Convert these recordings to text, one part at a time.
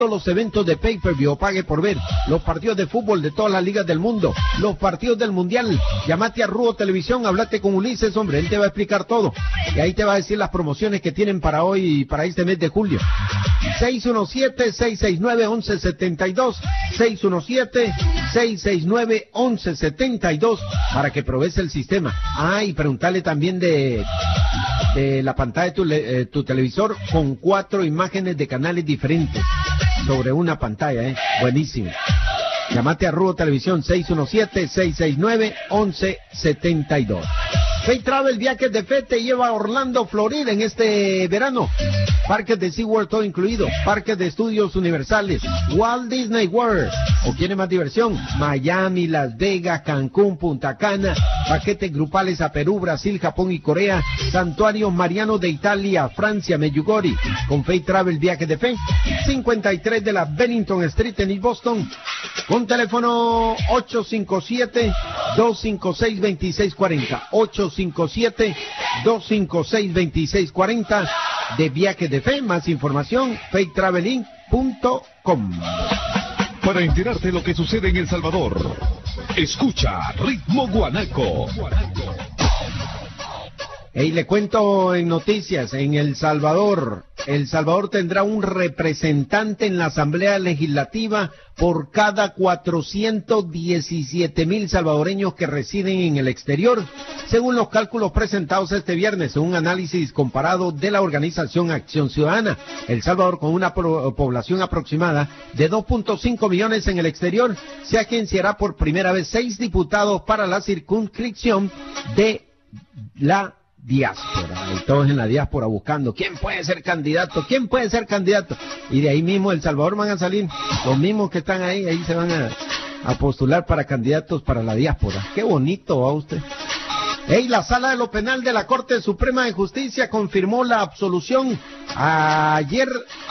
los eventos de pay-per-view, pague por ver, los partidos de fútbol de todas las ligas del mundo, los partidos del mundial. Llámate a Ruo Televisión, háblate con Ulises, hombre, él te va a explicar todo. Y ahí te va a decir las promociones que tienen para hoy, para este mes de julio. 617-669-1172, 617-669-1172, para que pruebes el sistema. Ah, y preguntarle también de la pantalla de tu televisor con 4 imágenes de canales diferentes sobre una pantalla, buenísimo. Llámate a Ruo Televisión, 617-669-1172. Fay Travel Viajes de Fe te lleva a Orlando, Florida en este verano. Parques de SeaWorld todo incluido, parques de estudios universales, Walt Disney World. ¿O quiere más diversión? Miami, Las Vegas, Cancún, Punta Cana, paquetes grupales a Perú, Brasil, Japón y Corea, santuarios marianos de Italia, Francia, Medjugorje. Con Fay Travel Viajes de Fe, 53 de la Bennington Street en East Boston, con teléfono 857-256-2640, 857-256-2640 de Viajes de Fe. Más información, faytraveling.com. Para enterarte de lo que sucede en El Salvador, escucha Ritmo Guanaco. Y le cuento en noticias, en El Salvador tendrá un representante en la Asamblea Legislativa por cada 417,000 salvadoreños que residen en el exterior, según los cálculos presentados este viernes en un análisis comparado de la organización Acción Ciudadana. El Salvador, con una población aproximada de 2.5 millones en el exterior, se agenciará por primera vez 6 diputados para la circunscripción de la diáspora, y todos en la diáspora buscando quién puede ser candidato, y de ahí mismo El Salvador van a salir los mismos que están ahí se van a postular para candidatos para la diáspora. Qué bonito va usted. La Sala de lo Penal de la Corte Suprema de Justicia confirmó la absolución ayer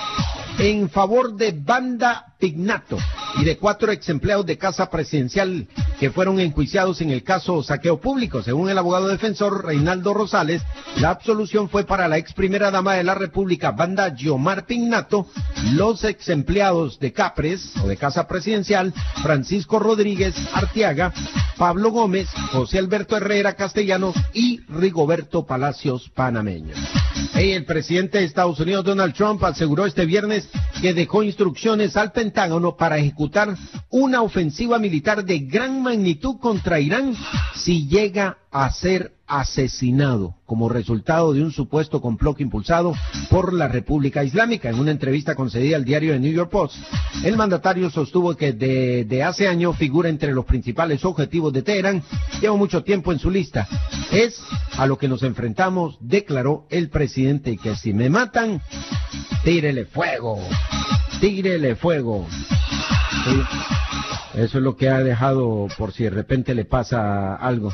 en favor de Banda Pignato y de 4 ex empleados de Casa Presidencial que fueron enjuiciados en el caso saqueo público. Según el abogado defensor Reinaldo Rosales, la absolución fue para la ex primera dama de la República, Banda Guiomar Pignato, los ex empleados de Capres o de Casa Presidencial, Francisco Rodríguez Arteaga, Pablo Gómez, José Alberto Herrera Castellanos y Rigoberto Palacios Panameño. El presidente de Estados Unidos, Donald Trump, aseguró este viernes que dejó instrucciones al Pentágono para ejecutar una ofensiva militar de gran magnitud contra Irán si llega a ser asesinado como resultado de un supuesto complot impulsado por la República Islámica. En una entrevista concedida al diario The New York Post, el mandatario sostuvo que desde hace años figura entre los principales objetivos de Teherán. Lleva mucho tiempo en su lista. Es a lo que nos enfrentamos, declaró el presidente, y que si me matan, tírele fuego. Tírele fuego. Sí. Eso es lo que ha dejado por si de repente le pasa algo.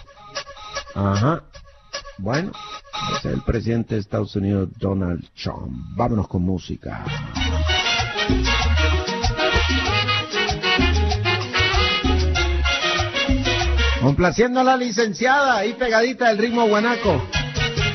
Ajá. Bueno, ese es el presidente de Estados Unidos, Donald Trump. Vámonos con música. Complaciendo a la licenciada, ahí pegadita del ritmo guanaco.